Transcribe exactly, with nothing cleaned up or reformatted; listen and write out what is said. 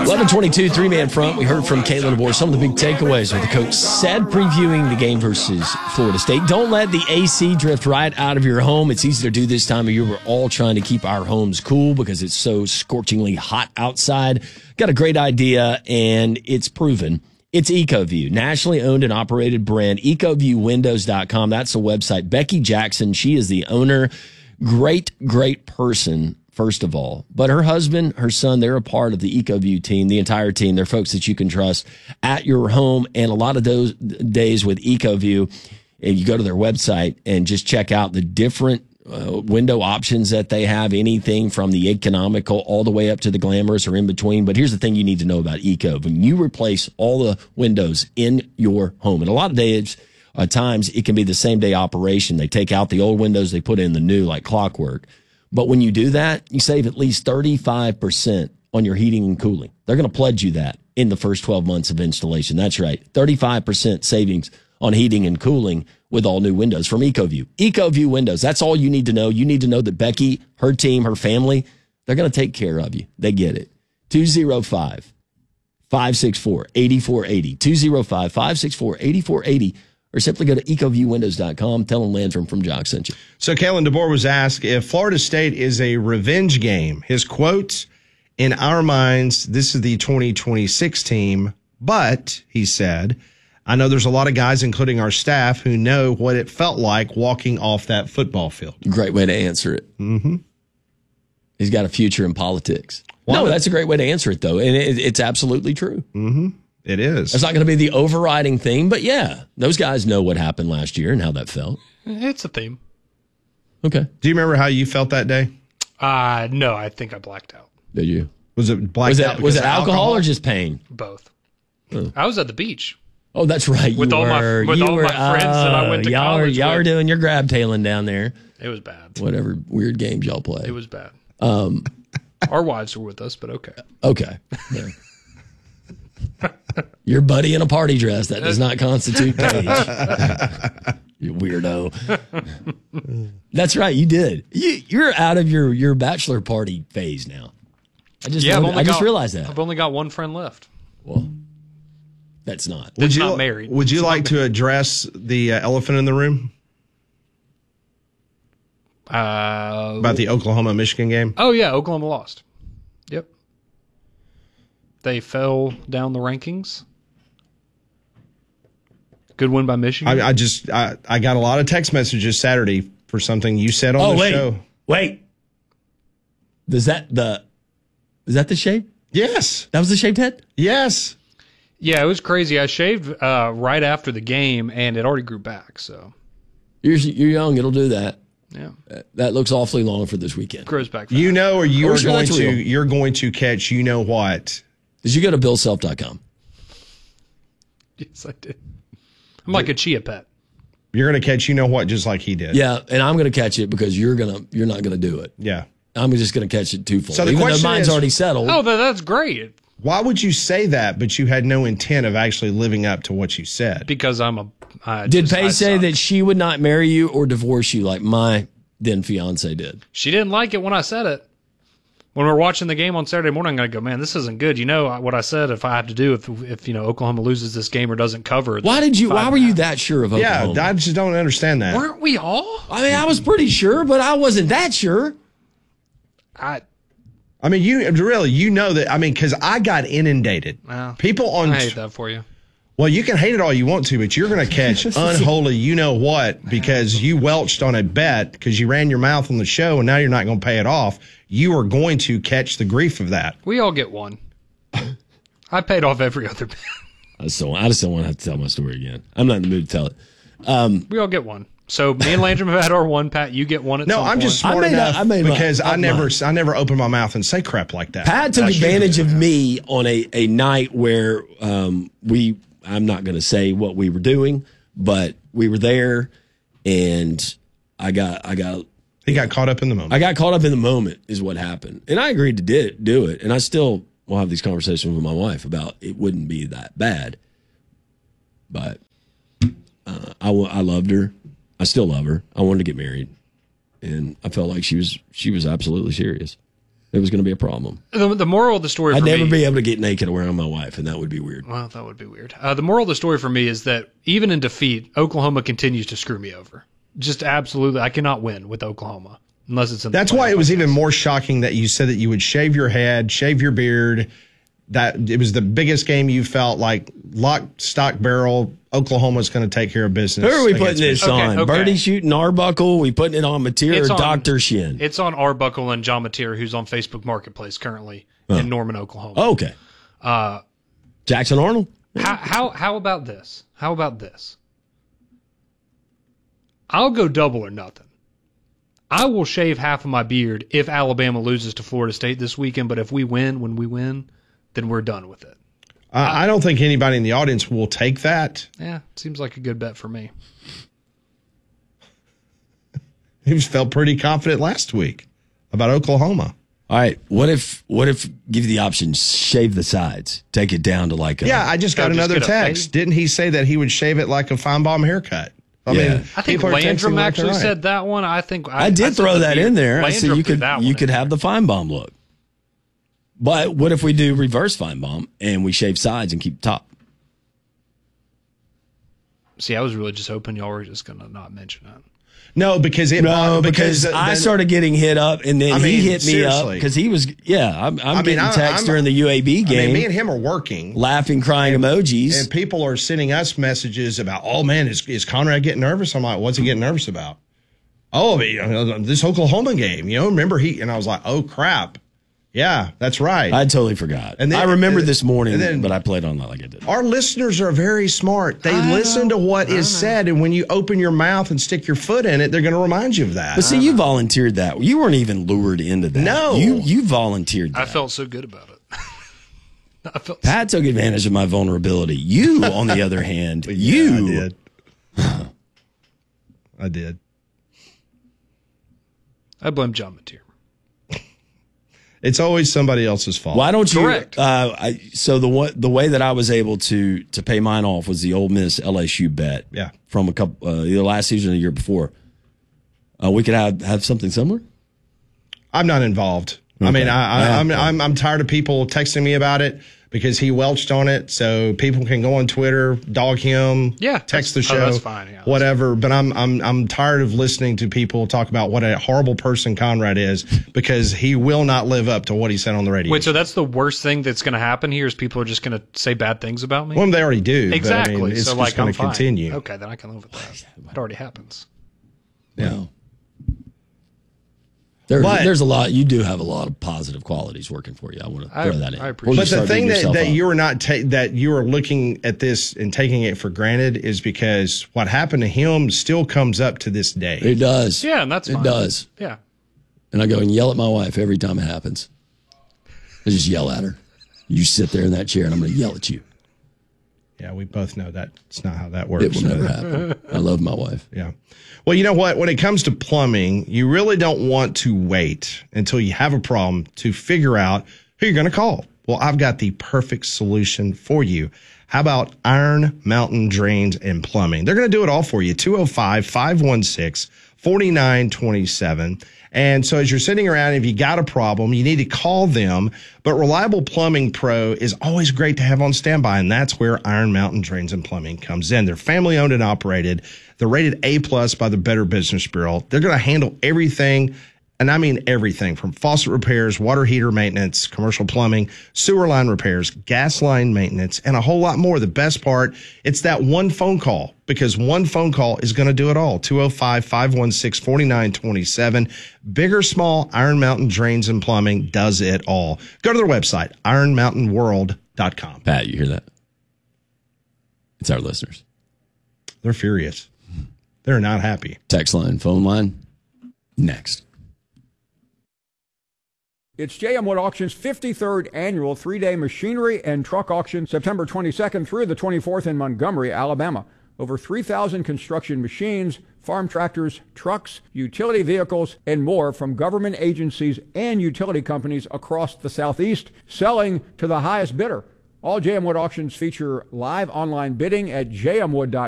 eleven twenty-two, three-man front. We heard from Kalen DeBoer some of the big takeaways what the coach said previewing the game versus Florida State. Don't let the A C drift right out of your home. It's easy to do this time of year. We're all trying to keep our homes cool because it's so scorchingly hot outside. Got a great idea, and it's proven. It's EcoView, nationally owned and operated brand, ecoview windows dot com. That's the website. Becky Jackson, she is the owner. Great, great person, first of all. But her husband, her son, they're a part of the EcoView team, the entire team. They're folks that you can trust at your home. And a lot of those days with EcoView, and you go to their website and just check out the different Uh, window options that they have, anything from the economical all the way up to the glamorous or in between. But here's the thing you need to know about Eco. When you replace all the windows in your home, and a lot of days, uh, times it can be the same day operation. They take out the old windows, they put in the new like clockwork. But when you do that, you save at least thirty-five percent on your heating and cooling. They're going to pledge you that in the first twelve months of installation. That's right. thirty-five percent savings on heating and cooling with all new windows from EcoView. EcoView Windows. That's all you need to know. You need to know that Becky, her team, her family, they're going to take care of you. They get it. two oh five, five six four, eight four eight oh. two oh five, five six four, eight four eight oh. Or simply go to ecoview windows dot com. Tell them Landrum from Jock sent you. So Kalen DeBoer was asked if Florida State is a revenge game. His quote, in our minds, this is the twenty twenty-six team, but, he said, I know there's a lot of guys, including our staff, who know what it felt like walking off that football field. Great way to answer it. Mm-hmm. He's got a future in politics. Well, no, that's a great way to answer it, though. And it, it's absolutely true. Mm-hmm. It is. It's not going to be the overriding theme, but yeah, those guys know what happened last year and how that felt. It's a theme. Okay. Do you remember how you felt that day? Uh, no, I think I blacked out. Did you? Was it blacked was it, out? Was it alcohol, alcohol or just pain? Both. Oh. I was at the beach. Oh, that's right. With you all my were, with you all were, my friends uh, that I went to y'all college Y'all with. were doing your grab tailing down there. It was bad. Whatever weird games y'all play. It was bad. Um, Our wives were with us, but okay. Okay. Yeah. Your buddy in a party dress, that does not constitute Paige. You weirdo. That's right, you did. You, you're out of your, your bachelor party phase now. I just yeah, I just got, realized that. I've only got one friend left. Well, that's not. Would That's you, not married. Would you It's like to address the uh, elephant in the room Uh, about the Oklahoma-Michigan game? Oh, yeah, Oklahoma lost. Yep. They fell down the rankings. Good win by Michigan. I, I just I, I got a lot of text messages Saturday for something you said on Oh, the wait. show. Wait. Is that the is that the shape? Yes. That was the shaved head? Yes. Yeah, it was crazy. I shaved uh, right after the game, and it already grew back. So You're you're young, it'll do that. yeah, That looks awfully long for this weekend. grows back. Fast. You know, or you Are we are sure going that's to real? you're going to catch you know what. Did you go to bill self dot com? Yes, I did. I'm like a chia pet. You're going to catch you know what just like he did. Yeah, and I'm going to catch it because you're gonna you're not going to do it. Yeah. I'm just going to catch it twofold. So the Even though question mine's is- already settled. Oh, that, that's great Why would you say that, but you had no intent of actually living up to what you said? because I'm a. I Did just, I Paige say suck. that she would not marry you or divorce you like my then fiance did? She didn't like it when I said it. When we were watching the game on Saturday morning, I go, man, this isn't good. You know what I said? If I have to do, if if you know Oklahoma loses this game or doesn't cover, Why did you? five Why and were a you half. that sure of Yeah, Oklahoma? I just don't understand that. Weren't we all? I mean, I was pretty sure, but I wasn't that sure. I I mean, you really, you know that. I mean, because I got inundated. Well, People on, I hate that for you. well, you can hate it all you want to, but you're going to catch unholy, you know what, because you welched on a bet because you ran your mouth on the show, and now you're not going to pay it off. You are going to catch the grief of that. We all get one. I paid off every other bet. I just don't. I just don't want to have to tell my story again. I'm not in the mood to tell it. Um, We all get one. So me and Landrum have had our one. Pat, you get one at No, some I'm point. just smart I made enough a- I made my- because I up never, mine. I never open my mouth and say crap like that. Pat took I should advantage do of that. me on a, a night where um, we, I'm not going to say what we were doing, but we were there and I got, I got, He got caught up in the moment. I got caught up in the moment is what happened. And I agreed to di- do it. And I still will have these conversations with my wife about it wouldn't be that bad. But uh, I, w- I loved her. I still love her. I wanted to get married. And I felt like she was she was absolutely serious. it was going to be a problem. The, the moral of the story I'd for never me, be able to get naked around my wife, and that would be weird. Well, that would be weird. Uh, the moral of the story for me is that even in defeat, Oklahoma continues to screw me over. Just absolutely, I cannot win with Oklahoma unless it's in the That's why it was playoffs. even more shocking that you said that you would shave your head, shave your beard. That it was the biggest game you felt like lock, stock, barrel. Oklahoma's going to take care of business. Who are we against putting this Okay, on? okay. Birdie shooting Arbuckle? We putting it on Mateer It's or on- Doctor Shin? It's on Arbuckle and John Mateer, who's on Facebook Marketplace currently in Norman, Oklahoma. Oh, okay. Uh, Jackson Arnold? how, how how about this? How about this? I'll go double or nothing. I will shave half of my beard if Alabama loses to Florida State this weekend, but if we win, when we win, then we're done with it. Uh, I don't think anybody in the audience will take that. Yeah, seems like a good bet for me. He felt pretty confident last week about Oklahoma. All right. What if, what if, give you the option, shave the sides, take it down to like a. Yeah, I just got Oh, just another get a text. fade? Didn't he say that he would shave it like a Feinbaum haircut? I Yeah. mean, I think people are texting Landrum left and actually right. said that one. I think I, I did I said throw the that beard. in there. I said Landrum you threw could, that one you in could there. have the Feinbaum look. But what if we do reverse Feinbaum and we shave sides and keep top? See, I was really just hoping y'all were just going to not mention that. No, because it No, because, then- I started getting hit up, and then I he mean, hit me up seriously. because he was, yeah, I'm, I'm I mean, getting I- texts I'm- during the U A B I game, mean, me and him are working, laughing, crying emojis. and people are sending us messages about, oh man, is is Conrad getting nervous? I'm like, what's he getting nervous about? Oh, you know, this Oklahoma game, you know, remember he? And I was like, oh crap, yeah, that's right. I totally forgot. And then- I remembered and- this morning, and then- but I played on that like I did. Our listeners are very smart. They I listen know. to what I is know. said, and when you open your mouth and stick your foot in it, they're going to remind you of that. But see, you volunteered that. You weren't even lured into that. No. you you volunteered that. I felt so good about it. I felt Pat took advantage of my vulnerability. You, on the other hand, Yeah, you I did. I did. I blame John Mateer. It's always somebody else's fault. Why don't you? Correct. Uh, I, so the one, the way that I was able to to pay mine off was the Ole Miss L S U bet. Yeah. From a couple uh, either last season or the year before. Uh, we could have have something similar. I'm not involved. I Okay. mean, I, I, Yeah. I'm, I'm I'm tired of people texting me about it because he welched on it. So people can go on Twitter, dog him, Yeah, text the that's- oh, show, that's fine, yeah, that's whatever. But I'm I'm I'm tired of listening to people talk about what a horrible person Conrad is because he will not live up to what he said on the radio. Wait, so that's the worst thing that's going to happen here is people are just going to say bad things about me? well, they already do. exactly. But, I mean, it's so, just like, going I'm to fine. continue. Okay, then I can live with that. It already happens. Yeah. There, But- there's a lot. You do have a lot of positive qualities working for you. I want to I- throw that in. I Before appreciate you But the start thing beating that, yourself that up. you are not ta- that you are looking at this and taking it for granted is because what happened to him still comes up to this day. It does. Yeah, and that's it fine. does. Yeah. And I go and yell at my wife every time it happens. I just yell at her. You sit there in that chair, and I'm going to yell at you. Yeah, we both know that's not how that It works. will never happen. I love my wife. Yeah. Well, you know what? When it comes to plumbing, you really don't want to wait until you have a problem to figure out who you're going to call. Well, I've got the perfect solution for you. How about Iron Mountain Drains and Plumbing? They're going to do it all for you. two oh five, five one six, four nine two seven. And so as you're sitting around, if you got a problem, you need to call them. But Reliable Plumbing Pro is always great to have on standby, and that's where Iron Mountain Drains and Plumbing comes in. They're family owned and operated. They're rated A plus by the Better Business Bureau. They're going to handle everything, and I mean everything from faucet repairs, water heater maintenance, commercial plumbing, sewer line repairs, gas line maintenance, and a whole lot more. The best part, it's that one phone call, because one phone call is going to do it all. two oh five, five one six, four nine two seven. Big or small, Iron Mountain Drains and Plumbing does it all. Go to their website, iron mountain world dot com. Pat, you hear that? It's our listeners. They're furious. They're not happy. Text line, phone line, next. It's J M Wood Auction's fifty-third annual three-day machinery and truck auction, September twenty-second through the twenty-fourth in Montgomery, Alabama. Over three thousand construction machines, farm tractors, trucks, utility vehicles, and more from government agencies and utility companies across the Southeast, selling to the highest bidder. All J M Wood auctions feature live online bidding at j m wood dot com.